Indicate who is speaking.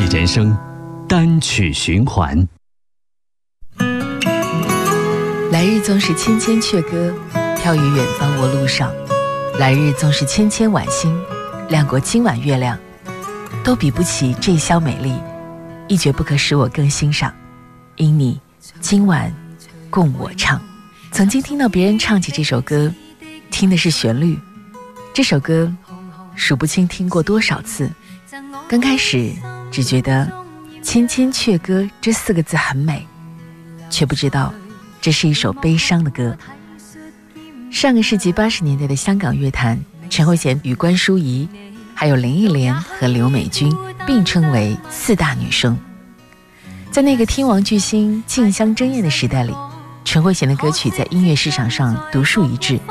Speaker 1: 人生单曲循环。
Speaker 2: 来日纵是千千阙歌，飘于远方我路上；来日纵是千千晚星，亮过今晚月亮，都比不起这宵美丽，一绝不可使我更欣赏。因你今晚共我唱。曾经听到别人唱起这首歌，听的是旋律。这首歌数不清听过多少次，刚开始只觉得千千阙歌这4个字很美，却不知道这是一首悲伤的歌。上个世纪80年代的香港乐坛，陈慧娴与关淑怡还有林忆莲和刘美君并称为4大女生。在那个天王巨星竞相争艳的时代里，陈慧娴的歌曲在音乐市场上独树一帜。